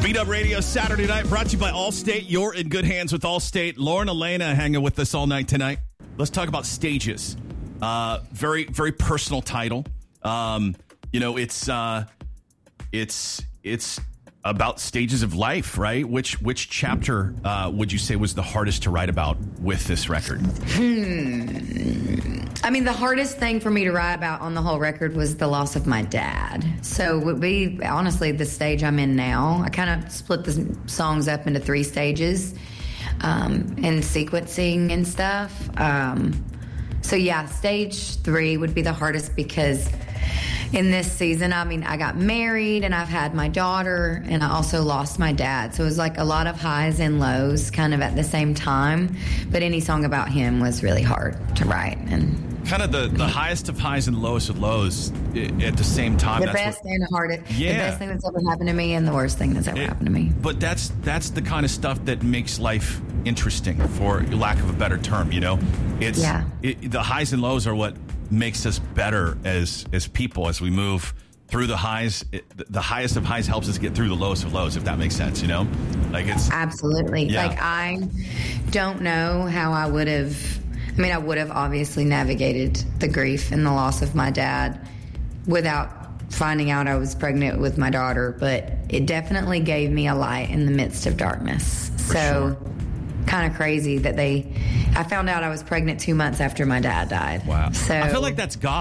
Beat Up Radio Saturday night brought to you by Allstate. You're in good hands with Allstate. Lauren Elena hanging with us all night tonight. Let's talk about stages. Very, very personal title. It's about stages of life, right? Which chapter would you say was the hardest to write about with this record? I mean, the hardest thing for me to write about on the whole record was the loss of my dad. So it would be, honestly, the stage I'm in now. I kind of split the songs up into 3 stages and sequencing and stuff. So, yeah, stage 3 would be the hardest because in this season, I mean, I got married and I've had my daughter and I also lost my dad. So it was like a lot of highs and lows kind of at the same time. But any song about him was really hard to write. And kind of the highest of highs and lowest of lows at the same time. The best and the hardest. Yeah. The best thing that's ever happened to me and the worst thing that's ever happened to me. But that's the kind of stuff that makes life interesting, for lack of a better term, you know? The highs and lows are what makes us better as people as we move through the highs. The highest of highs helps us get through the lowest of lows, if that makes sense, you know? Like it's absolutely. Yeah. Like I don't know how I would have obviously navigated the grief and the loss of my dad without finding out I was pregnant with my daughter, but it definitely gave me a light in the midst of darkness. Sure. Kind of crazy that I found out I was pregnant 2 months after my dad died. Wow. So I feel like that's God.